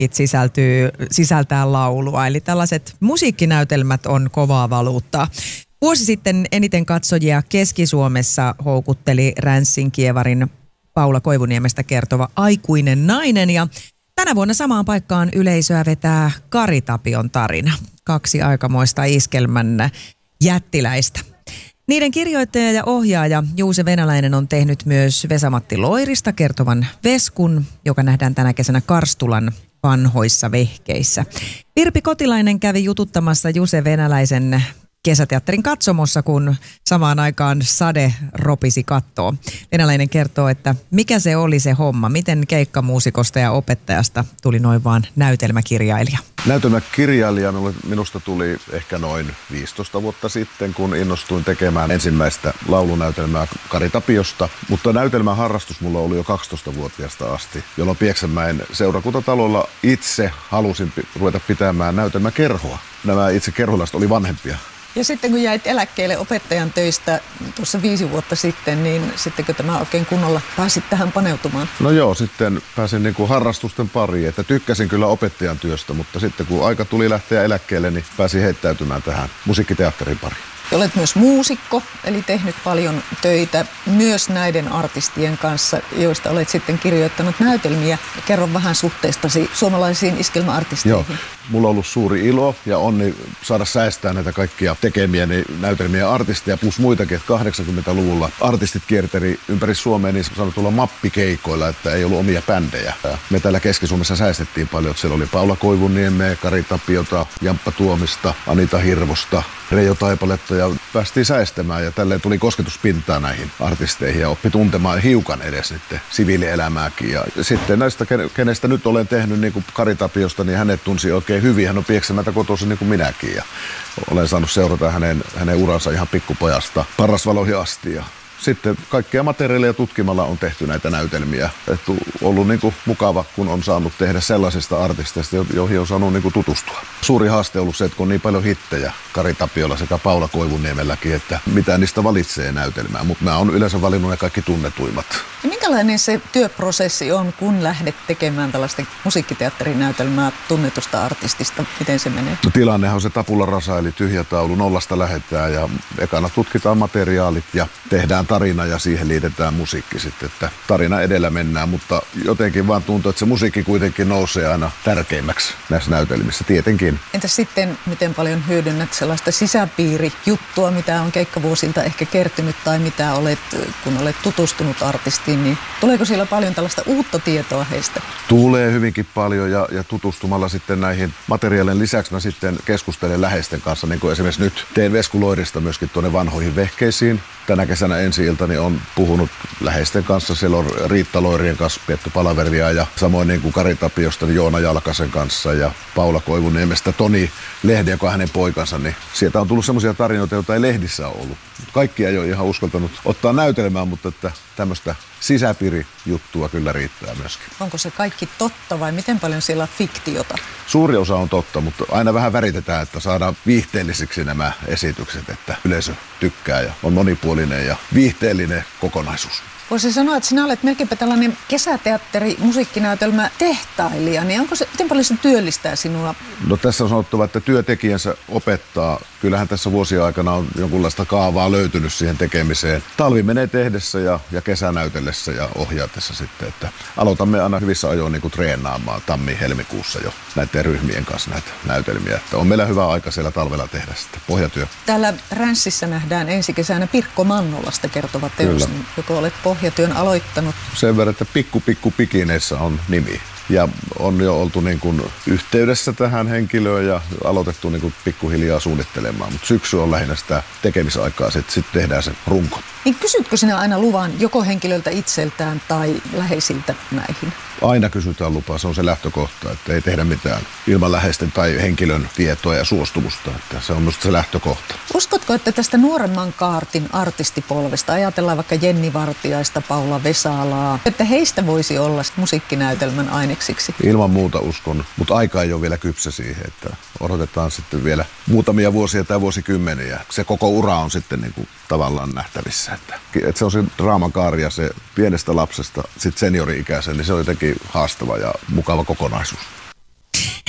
sisältää laulua. Eli tällaiset musiikkinäytelmät on kovaa valuuttaa. Vuosi sitten eniten katsojia Keski-Suomessa houkutteli Ränssin kievarin Paula Koivuniemestä kertova Aikuinen nainen. Ja tänä vuonna samaan paikkaan yleisöä vetää Kari Tapion tarina. 2 aikamoista iskelmän jättiläistä. Niiden kirjoittaja ja ohjaaja Juuse Venäläinen on tehnyt myös Vesa-Matti Loirista kertovan Veskun, joka nähdään tänä kesänä Karstulan vanhoissa vehkeissä. Virpi Kotilainen kävi jututtamassa Juuse Venäläisen kesäteatterin katsomossa, kun samaan aikaan sade ropisi kattoon. Venäläinen kertoo, että mikä se oli se homma, miten keikkamuusikosta ja opettajasta tuli noin vaan näytelmäkirjailija. Näytelmäkirjailija minusta tuli ehkä noin 15 vuotta sitten, kun innostuin tekemään ensimmäistä laulunäytelmää Kari Tapiosta. Mutta näytelmän harrastus mulla oli jo 12-vuotiaasta asti, jolloin Pieksämäen seurakuntatalolla itse halusin ruveta pitämään näytelmäkerhoa. Nämä itse kerholaiset oli vanhempia. Ja sitten kun jäit eläkkeelle opettajan töistä tuossa 5 vuotta sitten, niin sittenkö tämä oikein kunnolla pääsit tähän paneutumaan? No joo, sitten pääsin niin kuin harrastusten pariin, että tykkäsin kyllä opettajan työstä, mutta sitten kun aika tuli lähteä eläkkeelle, niin pääsin heittäytymään tähän musiikkiteatterin pariin. Olet myös muusikko, eli tehnyt paljon töitä myös näiden artistien kanssa, joista olet sitten kirjoittanut näytelmiä. Kerro vähän suhteestasi suomalaisiin iskelmäartisteihin. Joo, mulla on ollut suuri ilo ja onni saada säästää näitä kaikkia tekemiäni näytelmiä artisteja, plus muitakin, että 80-luvulla artistit kierteli ympäri Suomea niin sanotulla mappikeikoilla, että ei ollut omia bändejä. Me täällä Keski-Suomessa säästettiin paljon, että siellä oli Paula Koivuniemeä, Kari Tapiota, Jamppa Tuomista, Anita Hirvosta, Reijo Taipaletta ja päästiin säestämään ja tälleen tuli kosketuspintaa näihin artisteihin ja oppi tuntemaan hiukan edes niiden siviilielämääkin. Ja sitten näistä, kenestä nyt olen tehnyt niin kuin Kari Tapiosta, niin hänet tunsi oikein hyvin. Hän on Pieksämäeltä kotoisin niin kuin minäkin ja olen saanut seurata hänen uransa ihan pikkupojasta Parrasvaloihin asti. Ja sitten kaikkia materiaaleja tutkimalla on tehty näitä näytelmiä. Että ollut niin kuin mukava, kun on saanut tehdä sellaisista artisteista, joihin on saanut niin kuin tutustua. Suuri haaste on ollut se, että kun on niin paljon hittejä Kari Tapiolla sekä Paula Koivuniemelläkin, että mitä niistä valitsee näytelmää. Mutta mä oon yleensä valinnut ne kaikki tunnetuimmat. Ja minkälainen se työprosessi on, kun lähdet tekemään tällaista musiikkiteatterinäytelmää tunnetusta artistista? Miten se menee? No, tilannehan on se tabula rasa, eli tyhjä taulu, nollasta lähdetään ja ekana tutkitaan materiaalit ja tehdään tarina ja siihen liitetään musiikki sitten, että tarina edellä mennään, mutta jotenkin vaan tuntuu, että se musiikki kuitenkin nousee aina tärkeimmäksi näissä näytelmissä, tietenkin. Entäs sitten, miten paljon hyödynnät sellaista sisäpiirijuttua, mitä on keikkavuosilta ehkä kertynyt tai mitä olet, kun olet tutustunut artistiin, niin tuleeko siellä paljon tällaista uutta tietoa heistä? Tulee hyvinkin paljon ja tutustumalla sitten näihin materiaalien lisäksi mä sitten keskustelen läheisten kanssa, niin kuin esimerkiksi nyt teen Vesku Loirista myöskin tuonne vanhoihin vehkeisiin. Tänä kesänä ensi-iltani on puhunut läheisten kanssa, siellä on Riitta Loirien kanssa pietty palaveria ja samoin niin kuin Kari Tapiosta niin Joona Jalkasen kanssa ja Paula Koivuniemestä Toni Lehden, joka on hänen poikansa, niin sieltä on tullut semmoisia tarinoita, joita ei lehdissä ole ollut. Kaikkia ei ole ihan uskaltanut ottaa näytelmään, mutta että tämmöistä sisäpiirijuttua kyllä riittää myöskin. Onko se kaikki totta vai miten paljon siellä on fiktiota? Suuri osa on totta, mutta aina vähän väritetään, että saadaan viihteellisiksi nämä esitykset, että yleisö tykkää ja on monipuolinen ja viihteellinen kokonaisuus. Voisi sanoa, että sinä olet melkeinpä tällainen kesäteatteri, musiikkinäytelmä tehtailija, niin miten paljon se työllistää sinua? No tässä on sanottava, että työtekijänsä opettaa. Kyllähän tässä vuosien aikana on jonkunlaista kaavaa löytynyt siihen tekemiseen. Talvi menee tehdessä ja kesä näytellessä ja ohjaatessa sitten, että aloitamme aina hyvissä ajoin niin kuin treenaamaan tammi-helmikuussa jo näiden ryhmien kanssa näitä näytelmiä. Että on meillä hyvä aika siellä talvella tehdä sitten pohjatyö. Täällä Ränssissä nähdään ensi kesänä Pirkko Mannolasta kertova teos, joko olet pohjatyön aloittanut. Sen verran, että pikku pikineissä on nimi. Ja on jo oltu niin kuin yhteydessä tähän henkilöön ja aloitettu niin kuin pikkuhiljaa suunnittelemaan. Mutta syksy on lähinnä sitä tekemisaikaa, sitten tehdään se runko. Niin kysytkö sinä aina luvan joko henkilöltä itseltään tai läheisiltä näihin? Aina kysytään lupaa, se on se lähtökohta, että ei tehdä mitään ilman läheisten tai henkilön tietoa ja suostumusta. Että se on myös se lähtökohta. Uskotko, että tästä nuoremman kaartin artistipolvesta, ajatellaan vaikka Jenni Vartiaista, Paula Vesalaa, että heistä voisi olla musiikkinäytelmän aineksiksi? Ilman muuta uskon, mutta aika ei ole vielä kypsä siihen, että odotetaan sitten vielä muutamia vuosia tai vuosikymmeniä. Se koko ura on sitten niin kuin tavallaan nähtävissä. Että se on se draamakaari ja se pienestä lapsesta sitten seniori-ikäisen, niin se on jotenkin haastava ja mukava kokonaisuus.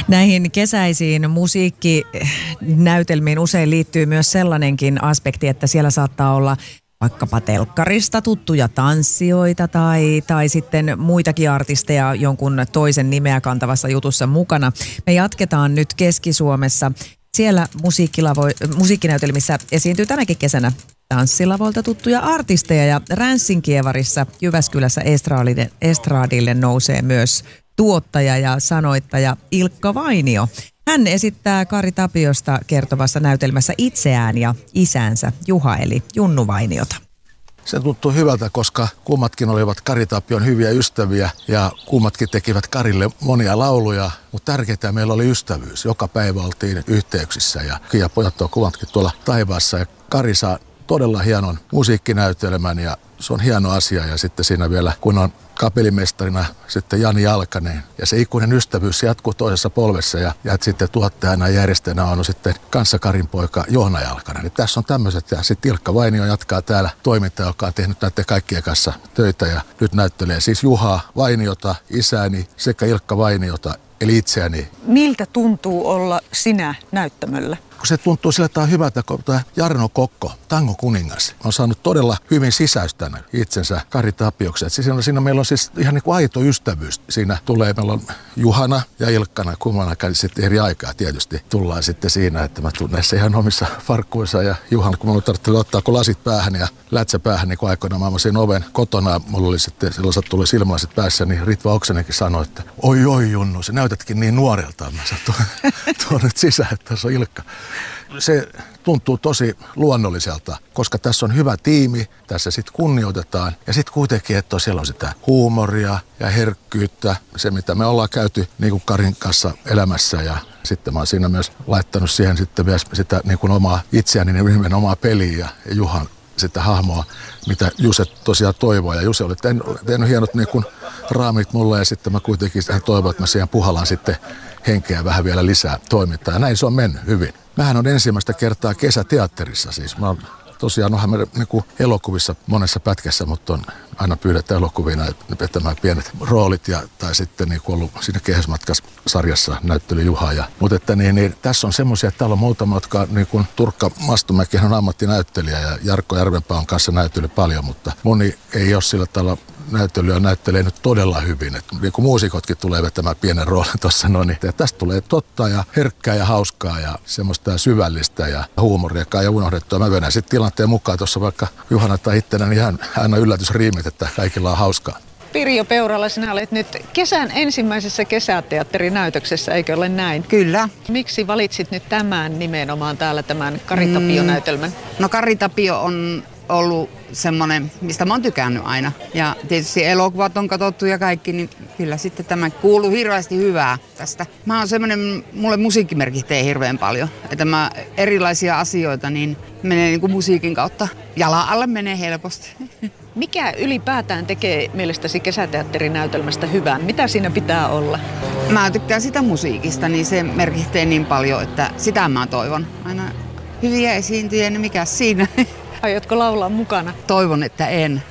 Näihin kesäisiin musiikkinäytelmiin usein liittyy myös sellainenkin aspekti, että siellä saattaa olla vaikkapa telkkarista tuttuja tanssijoita tai sitten muitakin artisteja jonkun toisen nimeä kantavassa jutussa mukana. Me jatketaan nyt Keski-Suomessa. Siellä musiikkinäytelmissä esiintyy tänäkin kesänä tanssilavoilta tuttuja artisteja ja Ränssin-kievarissa Jyväskylässä estradille nousee myös tuottaja ja sanoittaja Ilkka Vainio. Hän esittää Kari Tapiosta kertovassa näytelmässä itseään ja isänsä Juha eli Junnu Vainiota. Se tuntuu hyvältä, koska kummatkin olivat Kari Tapion hyviä ystäviä ja kummatkin tekivät Karille monia lauluja, mutta tärkeintä meillä oli ystävyys. Joka päivä oltiin yhteyksissä ja pojat on kummatkin tuolla taivaassa ja Kari saa todella hienon musiikkinäytelmän ja se on hieno asia ja sitten siinä vielä kun on kapellimestarina sitten Jani Jalkanen ja se ikuinen ystävyys jatkuu toisessa polvessa ja sitten tuottajana ja järjestäjänä on sitten kanssa Karin poika Joona Jalkanen. Niin tässä on tämmöiset ja sitten Ilkka Vainio jatkaa täällä toimintaa, joka on tehnyt näiden kaikkien kanssa töitä ja nyt näyttelee siis Juha Vainiota, isääni sekä Ilkka Vainiota eli itseäni. Miltä tuntuu olla sinä näyttämöllä? Kun se tuntuu sillä tavalla hyvältä, kun tämä Jarno Kokko, Tango kuningas, on saanut todella hyvin sisäystänä itsensä Kari Tapioksi. Siinä meillä on siis ihan niin kuin aito ystävyys. Siinä tulee, meillä on Juhana ja Ilkkana, kummanakaan sitten eri aikaa tietysti tullaan sitten siinä, että mä tunnen näissä ihan omissa farkkuissa. Ja Juhana, kun mulla tarvittiin ottaa kun lasit päähän ja lätsä päähän, niin kun aikoinaan mä avasin oven kotona, mulla oli sitten sellaiset tuli silmälasit päässä, niin Ritva Oksanenkin sanoi, että oi Junnu, sä näytätkin niin nuorelta. Mä sanoin, tuo nyt sisään, että tässä on Ilkka. Se tuntuu tosi luonnolliselta, koska tässä on hyvä tiimi, tässä sitten kunnioitetaan ja sitten kuitenkin, että siellä on sitä huumoria ja herkkyyttä, se mitä me ollaan käyty niin kuin Karin kanssa elämässä ja sitten mä oon siinä myös laittanut siihen sitten myös sitä niin kuin omaa itseäni, niin omaa peliä ja Juhan sitä hahmoa, mitä Juse tosiaan toivoo ja Juse oli tehnyt hienot niin kuin raamit mulle ja sitten mä kuitenkin toivon, että mä siihen puhallaan sitten henkeä vähän vielä lisää toimintaa ja näin se on mennyt hyvin. Mähän on ensimmäistä kertaa kesäteatterissa siis. Mä oon tosiaan onhan me niin elokuvissa monessa pätkässä, mutta on aina pyydetty elokuvina vetämään pienet roolit tai sitten niin ollut siinä Kehäsmatkas-sarjassa näyttely Juha. Mutta että niin, tässä on semmoisia, että täällä on muutama, jotka niin kuin Turkka Mastomäki on ammattinäyttelijä ja Jarkko Järvenpää on kanssa näytellyt paljon, mutta moni ei ole sillä tavalla näyttelee nyt todella hyvin. Et niin kuin muusikotkin tulee vetämään pienen roolin tuossa niin tästä tulee totta ja herkkää ja hauskaa ja semmoista syvällistä ja huumoriakaan ja unohdettua. Mä vedän sitten tilanteen mukaan tuossa vaikka Juhana tai ittenä, niin hän on yllätysriimit, että kaikilla on hauskaa. Pirjo Peurala, sinä olet nyt kesän ensimmäisessä kesäteatterinäytöksessä, eikö ole näin? Kyllä. Miksi valitsit nyt tämän nimenomaan täällä tämän Kari Tapio-näytelmän? No Kari Tapio on ollut semmoinen, mistä mä oon tykännyt aina. Ja tietysti elokuvat on katsottu ja kaikki, niin kyllä sitten tämä kuuluu hirveästi hyvää tästä. Mä oon semmoinen, mulle musiikki merkitsee hirveän paljon. Että mä erilaisia asioita niin menee niin kuin musiikin kautta. Jalan alle menee helposti. Mikä ylipäätään tekee mielestäsi kesäteatterinäytelmästä hyvän? Mitä siinä pitää olla? Mä tykkään sitä musiikista, niin se merkitsee niin paljon, että sitä mä toivon. Aina hyviä esiintyjiä, niin mikä siinä? Aiotko laulaa mukana? Toivon, että en.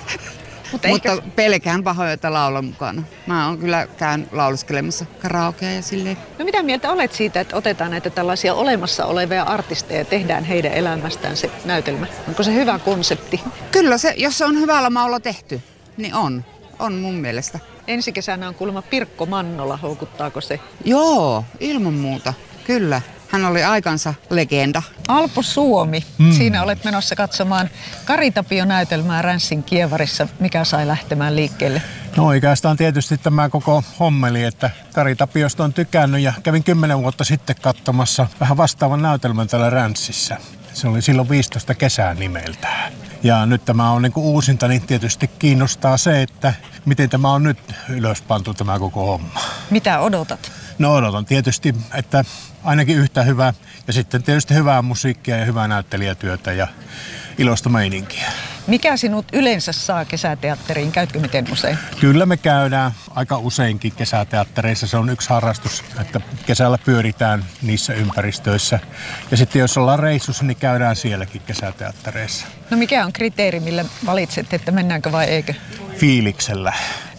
Mutta pelkään pahoin, että laulan mukana. Mä oon kyllä käyn lauluskelemassa karaokea ja silleen. No mitä mieltä olet siitä, että otetaan näitä tällaisia olemassa olevia artisteja ja tehdään heidän elämästään se näytelmä? Onko se hyvä konsepti? Kyllä se, jos se on hyvällä maulla tehty, niin on. On mun mielestä. Ensi kesänä on kuulemma Pirkko Mannola, houkuttaako se? Joo, ilman muuta. Kyllä. Hän oli aikansa legenda. Alpo Suomi. Siinä olet menossa katsomaan Kari Tapio-näytelmää Ränssin-kievarissa. Mikä sai lähtemään liikkeelle? No oikeastaan tietysti tämä koko hommeli, että Kari Tapiosta on tykännyt ja kävin 10 vuotta sitten katsomassa vähän vastaavan näytelmän täällä Ränssissä. Se oli silloin 15 kesää nimeltään. Ja nyt tämä on niin kuin uusinta, niin tietysti kiinnostaa se, että miten tämä on nyt ylöspantu tämä koko homma. Mitä odotat? No odotan tietysti, että ainakin yhtä hyvää ja sitten tietysti hyvää musiikkia ja hyvää näyttelijätyötä ja iloista meininkiä. Mikä sinut yleensä saa kesäteatteriin? Käytkö miten usein? Kyllä me käydään aika useinkin kesäteattereissa. Se on yksi harrastus, että kesällä pyöritään niissä ympäristöissä. Ja sitten jos ollaan reissussa, niin käydään sielläkin kesäteattereissa. No mikä on kriteeri, millä valitset, että mennäänkö vai eikö? Fiiliksellä.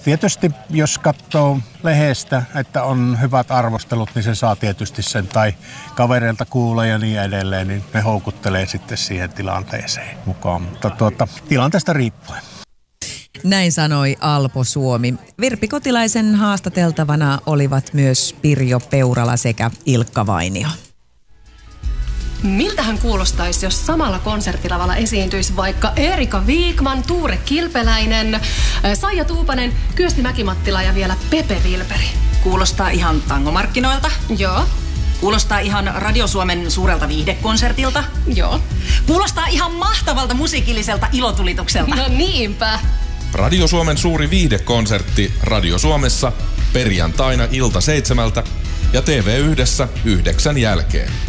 tietysti jos katsoo lehdestä, että on hyvät arvostelut, niin se saa tietysti sen, tai kavereilta kuulee ja niin edelleen, niin ne houkuttelee sitten siihen tilanteeseen mukaan, mutta tilanteesta riippuen. Näin sanoi Alpo Suomi. Virpi Kotilaisen haastateltavana olivat myös Pirjo Peurala sekä Ilkka Vainio. Miltähän kuulostaisi, jos samalla konserttilavalla esiintyisi vaikka Erika Viikman, Tuure Kilpeläinen, Saija Tuupanen, Kyösti Mäkimattila ja vielä Pepe Vilperi? Kuulostaa ihan tangomarkkinoilta. Joo. Kuulostaa ihan Radio Suomen suurelta viihdekonsertilta. Joo. Kuulostaa ihan mahtavalta musiikilliselta ilotulitukselta. No niinpä. Radio Suomen suuri viihdekonsertti Radio Suomessa perjantaina ilta 7 ja TV1 9 jälkeen.